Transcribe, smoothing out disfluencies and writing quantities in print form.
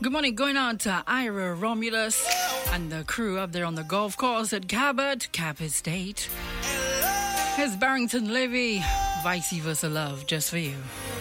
Good morning, going out to Ira Romulus and the crew up there on the golf course at Cabot, Cap Estate. Here's Barrington Levy, Vice Versa Love, just for you.